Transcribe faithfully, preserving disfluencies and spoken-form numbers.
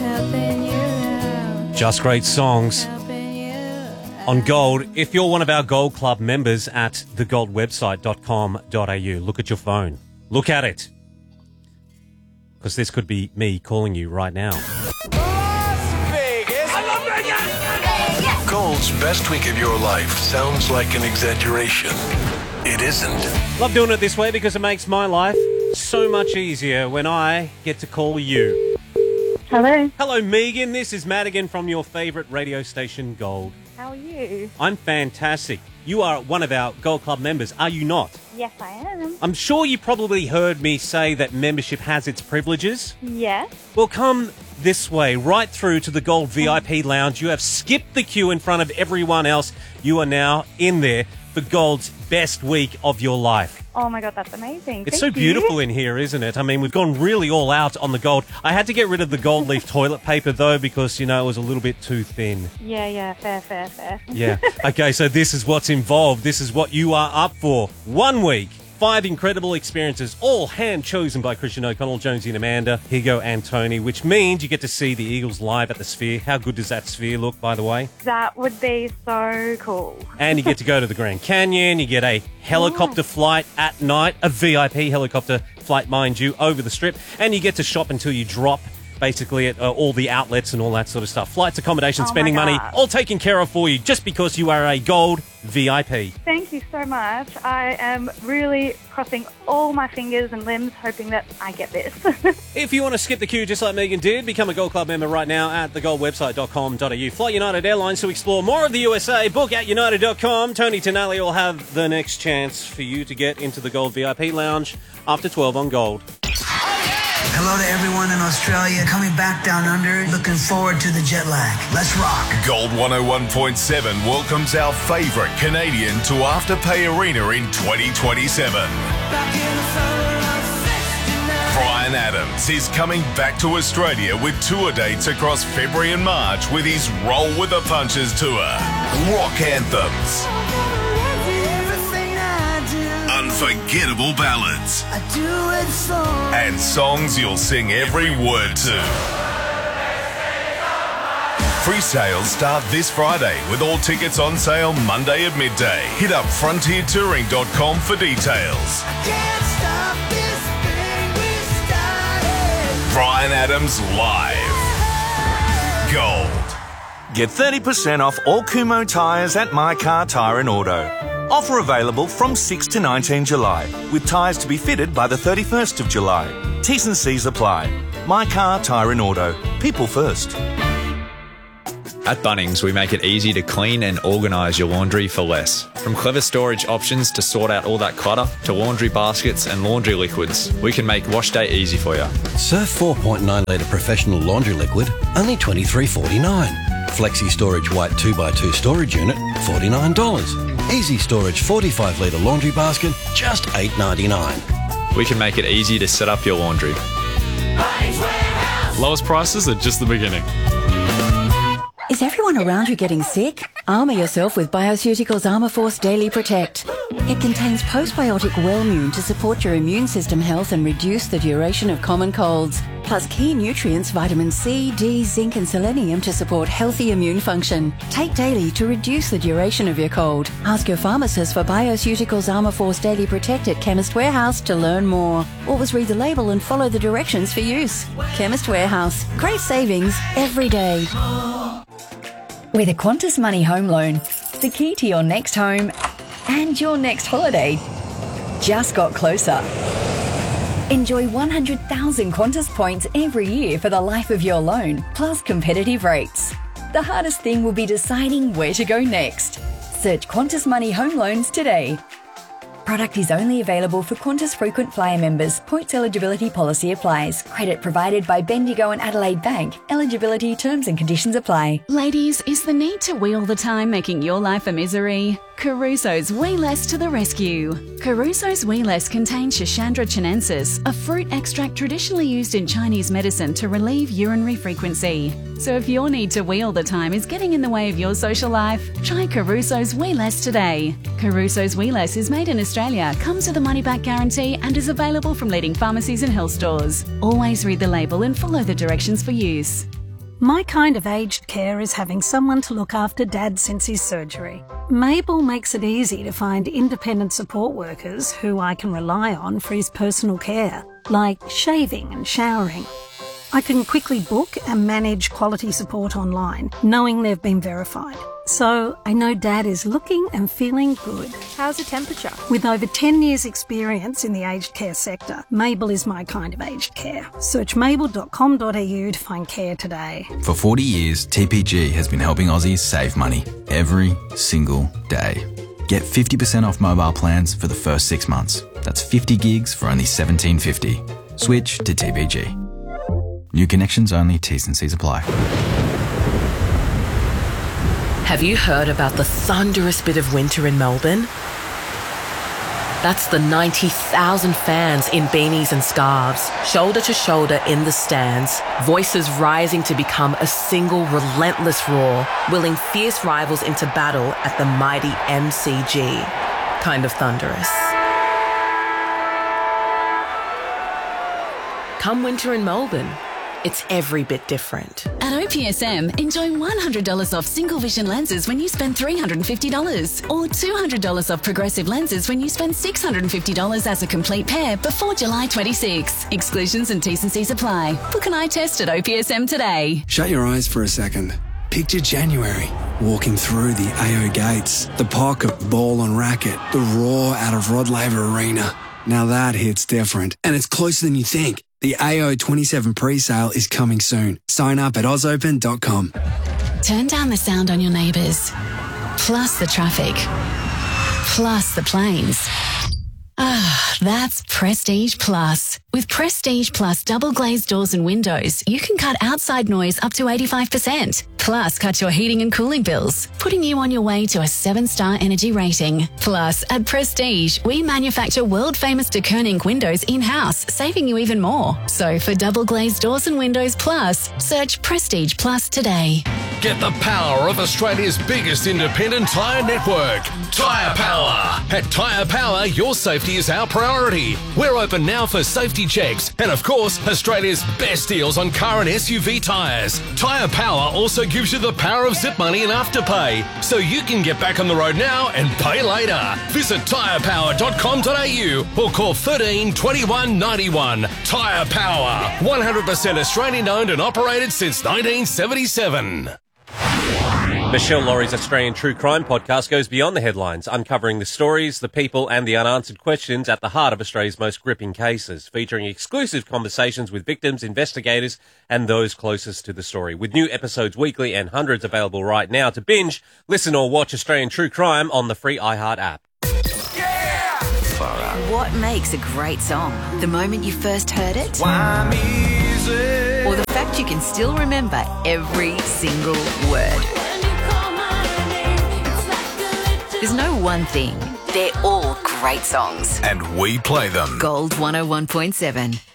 Just great songs on Gold. If you're one of our Gold Club members at the gold website dot com dot a u, look at your phone. Look at it. Because this could be me calling you right now. Gold's best week of your life sounds like an exaggeration. It isn't. Love doing it this way because it makes my life so much easier when I get to call you. Hello. Hello, Megan. This is Madigan from your favourite radio station, Gold. How are you? I'm fantastic. You are one of our Gold Club members, are you not? Yes, I am. I'm sure you probably heard me say that membership has its privileges. Yes. Well, come this way, right through to the Gold V I P Lounge. You have skipped the queue in front of everyone else. You are now in there for Gold's best week of your life. Oh my God, that's amazing. It's Thank so you. beautiful in here, isn't it? I mean, we've gone really all out on the gold. I had to get rid of the gold leaf toilet paper, though, because, you know, it was a little bit too thin. Yeah, yeah, fair, fair, fair. Yeah. Okay, so this is what's involved. This is what you are up for. One week, five incredible experiences, all hand-chosen by Christian O'Connell, Jonesy and Amanda, Higo and Tony, which means you get to see the Eagles live at the Sphere. How good does that Sphere look, by the way? That would be so cool. And you get to go to the Grand Canyon. You get a helicopter flight at night, a V I P helicopter flight, mind you, over the Strip. And you get to shop until you drop, basically, at uh, all the outlets and all that sort of stuff. Flights, accommodation, Oh spending my money, God. all taken care of for you just because you are a Gold V I P. Thank you so much. I am really crossing all my fingers and limbs, hoping that I get this. If you want to skip the queue just like Megan did, become a Gold Club member right now at the gold website dot com dot a u. Fly United Airlines to explore more of the U S A. Book at united dot com. Tony Tonali will have the next chance for you to get into the Gold V I P Lounge after twelve on Gold. Hello to everyone in Australia coming back down under. Looking forward to the jet lag. Let's rock. Gold one oh one point seven welcomes our favourite Canadian to Afterpay Arena in twenty twenty-seven. Bryan Adams is coming back to Australia with tour dates across February and March with his Roll with the Punches tour. Rock anthems. Unforgettable ballads. I do it so. And songs you'll sing every word to. Pre-sales start this Friday with all tickets on sale Monday at midday. Hit up frontier touring dot com for details. Can't stop this thing we started. Bryan Adams live. Gold. Get thirty percent off all Kumo tyres at My Car Tyre and Auto. Offer available from sixth to nineteenth July, with tyres to be fitted by the thirty-first of July. T's and C's apply. My Car Tyre and Auto. People first. At Bunnings, we make it easy to clean and organise your laundry for less. From clever storage options to sort out all that clutter, to laundry baskets and laundry liquids, we can make wash day easy for you. Surf four point nine litre professional laundry liquid, only twenty-three forty-nine. Flexi Storage White two by two storage unit, forty-nine dollars. Easy Storage forty-five litre laundry basket, just eight ninety-nine. We can make it easy to set up your laundry. Lowest prices are just the beginning. Is everyone around you getting sick? Armour yourself with Bioceuticals Armour Force Daily Protect. It contains postbiotic Wellmune to support your immune system health and reduce the duration of common colds. Plus key nutrients vitamin C, D, zinc and selenium to support healthy immune function. Take daily to reduce the duration of your cold. Ask your pharmacist for Bioceuticals Armour Force Daily Protect at Chemist Warehouse to learn more. Always read the label and follow the directions for use. Chemist Warehouse. Great savings every day. With a Qantas Money Home Loan, the key to your next home and your next holiday just got closer. Enjoy one hundred thousand Qantas points every year for the life of your loan, plus competitive rates. The hardest thing will be deciding where to go next. Search Qantas Money Home Loans today. Product is only available for Qantas frequent flyer members. Points eligibility policy applies. Credit provided by Bendigo and Adelaide Bank. Eligibility terms and conditions apply. Ladies, is the need to wee all the time making your life a misery? Caruso's Wee Less to the rescue. Caruso's Wee Less contains Schisandra chinensis, a fruit extract traditionally used in Chinese medicine to relieve urinary frequency. So if your need to wee all the time is getting in the way of your social life, try Caruso's Wee Less today. Caruso's Wee Less is made in Australia, comes with a money-back guarantee and is available from leading pharmacies and health stores. Always read the label and follow the directions for use. My kind of aged care is having someone to look after Dad since his surgery. Mabel makes it easy to find independent support workers who I can rely on for his personal care, like shaving and showering. I can quickly book and manage quality support online, knowing they've been verified. So I know Dad is looking and feeling good. How's the temperature? With over ten years experience in the aged care sector, Mabel is my kind of aged care. Search mabel dot com dot a u to find care today. For forty years, T P G has been helping Aussies save money every single day. Get fifty percent off mobile plans for the first six months. That's fifty gigs for only seventeen fifty. Switch to T P G. New connections only, T's and C's apply. Have you heard about the thunderous bit of winter in Melbourne? That's the ninety thousand fans in beanies and scarves, shoulder to shoulder in the stands, voices rising to become a single relentless roar, willing fierce rivals into battle at the mighty M C G. Kind of thunderous. Come winter in Melbourne, it's every bit different. At O P S M, enjoy one hundred dollars off single vision lenses when you spend three hundred fifty dollars, or two hundred dollars off progressive lenses when you spend six hundred fifty dollars as a complete pair before July twenty-sixth. Exclusions and T's and C's apply. Book an eye test at O P S M today. Shut your eyes for a second. Picture January, walking through the A O gates, the pocket ball on racket, the roar out of Rod Laver Arena. Now that hits different, and it's closer than you think. The A O twenty-seven pre-sale is coming soon. Sign up at oz open dot com. Turn down the sound on your neighbours, plus the traffic, plus the planes. Ah, that's Prestige Plus. With Prestige Plus double glazed doors and windows, you can cut outside noise up to eighty-five percent. Plus, cut your heating and cooling bills, putting you on your way to a seven-star energy rating. Plus, at Prestige, we manufacture world-famous de Koning windows in-house, saving you even more. So for double glazed doors and windows plus, search Prestige Plus today. Get the power of Australia's biggest independent tyre network, Tyre Power. At Tyre Power, your safety is our priority. We're open now for safety checks and, of course, Australia's best deals on car and S U V tyres. Tyre Power also gives you the power of zip money and afterpay, so you can get back on the road now and pay later. Visit tyre power dot com dot a u or call thirteen twenty-one ninety-one. Tyre Power, one hundred percent Australian owned and operated since nineteen seventy-seven. Michelle Laurie's Australian True Crime podcast goes beyond the headlines, uncovering the stories, the people and the unanswered questions at the heart of Australia's most gripping cases, featuring exclusive conversations with victims, investigators and those closest to the story. With new episodes weekly and hundreds available right now to binge, listen or watch Australian True Crime on the free iHeart app. What makes a great song? The moment you first heard it? Or the fact you can still remember every single word? There's no one thing. They're all great songs. And we play them. Gold one oh one point seven.